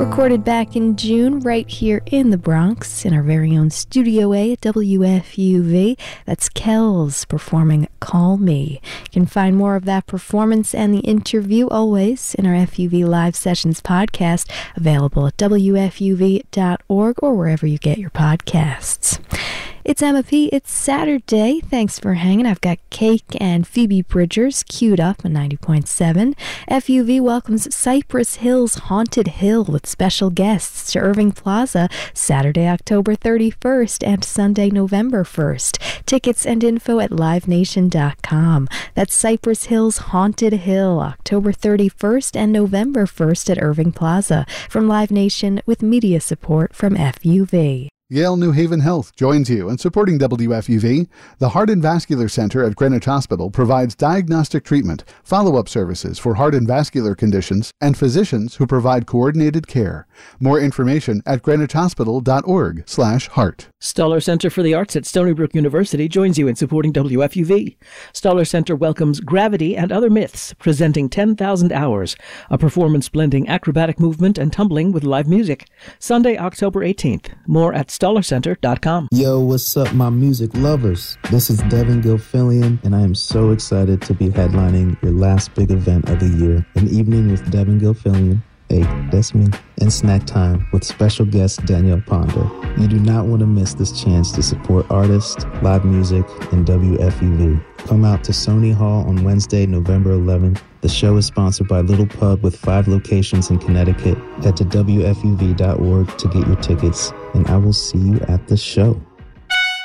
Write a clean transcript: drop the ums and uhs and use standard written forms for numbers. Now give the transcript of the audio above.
Recorded back in June right here in the Bronx in our very own Studio A at WFUV. That's Kells performing Call Me. You can find more of that performance and the interview always in our FUV Live Sessions podcast, available at WFUV.org or wherever you get your podcasts. It's Emma P. It's Saturday. Thanks for hanging. I've got Cake and Phoebe Bridgers queued up on 90.7. FUV welcomes Cypress Hill's Haunted Hill with special guests to Irving Plaza Saturday, October 31st and Sunday, November 1st. Tickets and info at livenation.com. That's Cypress Hill's Haunted Hill, October 31st and November 1st at Irving Plaza. From Live Nation with media support from FUV. Yale New Haven Health joins you in supporting WFUV. The Heart and Vascular Center at Greenwich Hospital provides diagnostic treatment, follow-up services for heart and vascular conditions, and physicians who provide coordinated care. More information at greenwichhospital.org/heart. Stoller Center for the Arts at Stony Brook University joins you in supporting WFUV. Stoller Center welcomes Gravity and Other Myths, presenting 10,000 Hours, a performance blending acrobatic movement and tumbling with live music. Sunday, October 18th. More at StollerCenter.com. Yo, what's up, my music lovers? This is Devin Gilfillian, and I am so excited to be headlining your last big event of the year, An Evening with Devin Gilfillian. Hey, that's me. And Snack Time with special guest Danielle Ponder. You do not want to miss this chance to support artists, live music, and WFUV. Come out to Sony Hall on Wednesday, November 11th. The show is sponsored by Little Pub with 5 locations in Connecticut. Head to WFUV.org to get your tickets, and I will see you at the show.